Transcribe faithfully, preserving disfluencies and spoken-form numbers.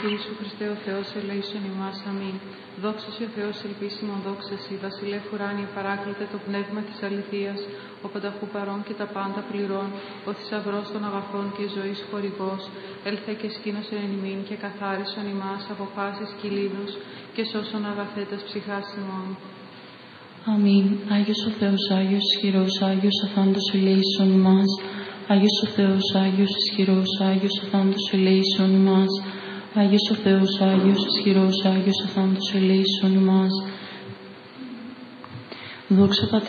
Ιησού Χριστέ ο Θεός, ελέησον ημάς, αμήν. Δόξα Συ ο Θεός, ελπίσιμον δόξα Συ, βασιλεύ ουράνιε παράκλητε το πνεύμα της αληθείας, ο πανταχού παρών και τα πάντα πληρών, ο θησαυρός των αγαθών και ζωής χορηγός, έλθε και σκήνωσεν εν ημίν και καθάρισον ημάς από πάσης κυλίδους και σώσον αγαθέτας ψυχάς ημών. Αμήν. Άγιος ο Θεός, Άγιος ισχυρός, Άγιος αθάντος ελέησον ημάς. Άγιος ο Θεός, Άγιος ισχυρός, Άγιος αθάντος ελέησον ημάς. Άγιος ο Θεός, Άγιος ισχυρός, Άγιος αθάντος ελέησον ημάς. Δόξα Πατρί